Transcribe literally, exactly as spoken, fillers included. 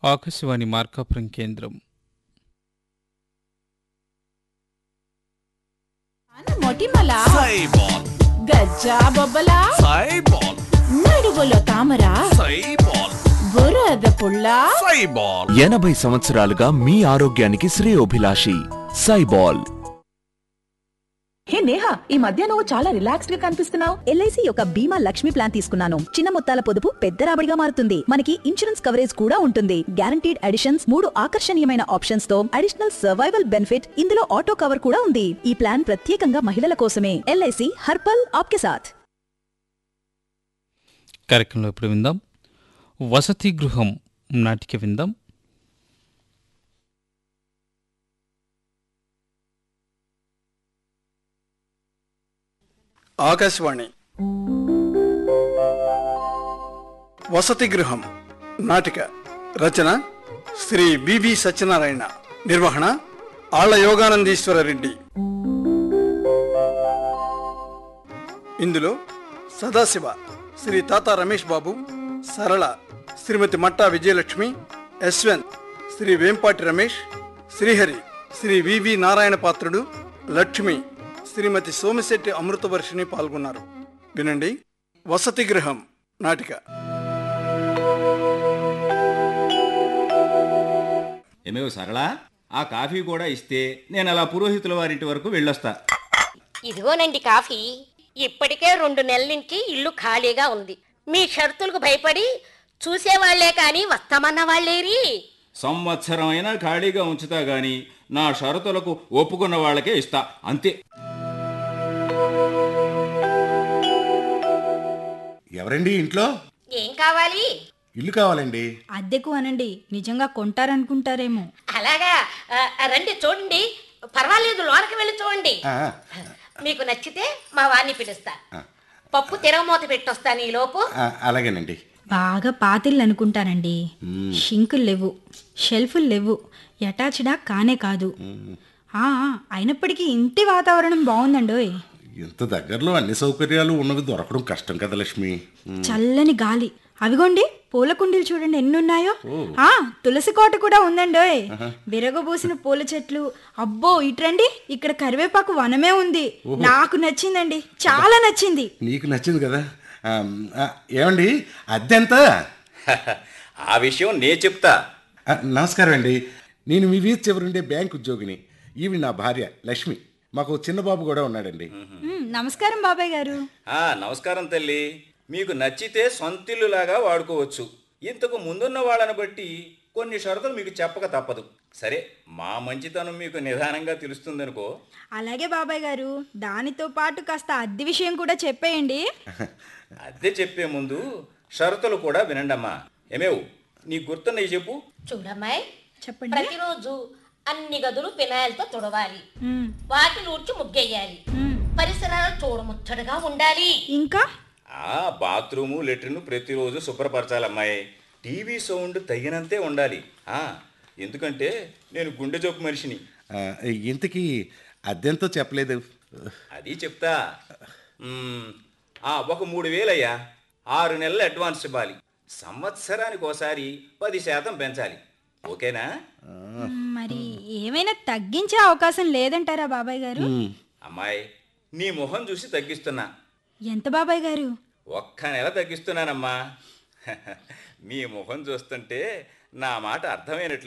ఆకాశవాణి మార్కాపురం కేంద్రం. మొటిమల సైబాల్ గజ్జా బొబ్బల సైబాల్ నడువులో తామర సైబాల్ బురద పుల్ల సైబాల్ ఎనభై సంవత్సరాలుగా మీ ఆరోగ్యానికి శ్రేయోభిలాషి సైబాల్. హే నేహా, ఈ మధ్య నువ్వు చాలా రిలాక్స్డ్ గా కనిపిస్తున్నావు. ఎల్ఐసి యొక్క బీమా లక్ష్మి ప్లాన్ తీసుకున్నాను. చిన్న మొత్తాల పొదుపు పెద్ద రాబడిగా మారుతుంది. మనకి ఇన్సూరెన్స్ కవరేజ్ కూడా ఉంటుంది. గ్యారంటీడ్ అడిషన్స్, మూడు ఆకర్షణీయమైన ఆప్షన్స్ తో అడిషనల్ సర్వైవల్ బెనిఫిట్, ఇందులో ఆటో కవర్ కూడా ఉంది. ఈ ప్లాన్ ప్రత్యేకంగా మహిళల కోసమే. ఎల్ఐసి హర్పల్ ఆప్కే సాథ్. కార్యక్రమంలో ఇప్పుడు విందాం వసతి గృహం నాటిక విందాం. ఆకాశవాణి వసతి గృహం నాటిక రచన శ్రీ వివి సత్యనారాయణ, నిర్వహణ ఆళ్ల యోగానందీశ్వర రెడ్డి. ఇందులో సదాశివ శ్రీ తాత రమేష్ బాబు, సరళ శ్రీమతి మట్టా విజయలక్ష్మి, యశ్వంత్ శ్రీ వేంపాటి రమేష్, శ్రీహరి శ్రీ వివి నారాయణ పాత్రుడు, లక్ష్మి శ్రీమతి సోమిశెట్టి అమృతవర్షిణి పాల్గొన్నారు. వినండి వసతి గృహం నాటిక. ఏమేవో సరళా, ఆ కాఫీ కూడా ఇస్తే నేను అలా పురోహితుల వారింటి వరకు వెళ్ళొస్తా. ఇదిగోనండి కాఫీ. ఇప్పటికే రెండు నెలల నుంచి ఇల్లు ఖాళీగా ఉంది. మీ షరతులకు భయపడి చూసేవాళ్లే కానీ వస్తామన్న వాళ్ళేరి. సంవత్సరం అయినా ఖాళీగా ఉంచుతా గాని నా షరతులకు ఒప్పుకున్న వాళ్ళకే ఇస్తా, అంతే. ఎవరండి ఇంట్లో? ఏం కావాలి? ఇల్లు కావాలండి. అద్దెకు అనండి, నిజంగా కొంటారనుకుంటారేమో. అలాగా? ఆ, రండి చూడండి. పర్వాలేదు, లోనకి వెళ్ళి చూడండి. ఆ, మీకు నచ్చితే మా వారిని పిలుస్తా. పప్పు తిరగమూత పెట్టొస్తాను ఈ లోపు. ఆ, అలాగేనండి. బాగా పాతిళ్ళు అనుకుంటానండి. షింకులు లేవు, షెల్ఫులు లేవు, అటాచ్డా కానే కాదు. ఆ, అయినప్పటికీ ఇంటి వాతావరణం బాగుందండోయ్. ఇంత దగ్గరలో అన్ని సౌకర్యాలు ఉన్నవి దొరకడం కష్టం కదా లక్ష్మి. చల్లని గాలి, అవిగోండి పూల కుండీలు చూడండి ఎన్నున్నాయో. ఆ, తులసి కోట కూడా ఉందండోయ్. విరగబూసిన పూల చెట్లు. అబ్బో ఇట్రండి, ఇక్కడ కరివేపాకు వనమే ఉంది. నాకు నచ్చిందండి, చాలా నచ్చింది. నీకు నచ్చింది కదా. ఆ, ఆ, ఏమండి అద్దె ఎంత? ఆ విషయం నే చెప్తా. ఆ, నమస్కారం అండి. నేను మీ వీధి చివరుండే బ్యాంక్ ఉద్యోగిని. ఈవి నా భార్య లక్ష్మి. మాకు చిన్న బాబు కూడా ఉన్నాడండి. నమస్కారం బాబాయ్ గారు. ఆ నమస్కారం తల్లి. మీకు నచ్చితే సొంతిల్లులాగా వాడుకోవచ్చు. ఇంతకు ముందున్న వాళ్ళని బట్టి కొన్ని షరతులు మీకు చెప్పక తప్పదు. సరే, మా మంచితనం మీకు నిదానంగా తెలుస్తుందనుకో. అలాగే బాబాయ్ గారు, దానితో పాటు కాస్త అద్దె విషయం కూడా చెప్పేయండి. అద్దె చెప్పే ముందు షరతులు కూడా వినండమ్మా. ఏమేవు నీ గుర్తున్నవి చెప్పు. చూడమ్మాయి, చెప్పండి. ప్రతిరోజు అన్ని గదులు ఫినాయిల్తో తుడవాలి. వాకిలి ఊడ్చి ముగ్గేయాలి. పరిసరాలు చూడముచ్చటగా ఉండాలి. ఇంకా ఆ బాత్రూము లెట్రిన్ ప్రతిరోజు శుభ్రపరచాలమ్మాయి. టీవీ సౌండ్ తగినంతే ఉండాలి. ఆ ఎందుకంటే నేను గుండె జబ్బు మనిషిని. ఆ, ఇంతకీ అద్దెంతో చెప్పలేదు. అది చెప్తా. మ్మ్, ఆ ఒక మూడు వేలయ్యా. ఆరు నెలలు అడ్వాన్స్ ఇవ్వాలి. సంవత్సరానికి ఒకసారి పది శాతం పెంచాలి. ఓకేనా? మరి ఏమైనా తగ్గించే అవకాశం లేదంటారా బాబాయ్ గారు? అమ్మాయి, నీ మొహం చూసి తగ్గిస్తున్నా. ఎంత బాబాయ్ గారు? ఒక్క నెల తగ్గిస్తున్నానమ్మా. మీ మొహం చూస్తుంటే నా మాట అర్థమైనట్లు